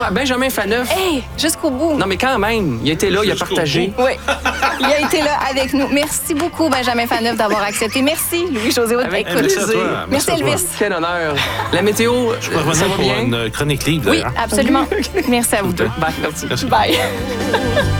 Benjamin Faneuf. Hey, jusqu'au bout. Non, mais quand même, il a été là, il a partagé. Oui, il a été là avec nous. Merci beaucoup, Benjamin Faneuf, d'avoir accepté. Merci, Louis-José Hood. Avec Écoute, merci à toi. Merci, à toi. Elvis. Quel honneur. La météo, Je peux ça revenir va pour bien? une chronique livre, Oui, d'ailleurs. absolument. Merci à vous deux. Bye, merci. Merci. Bye.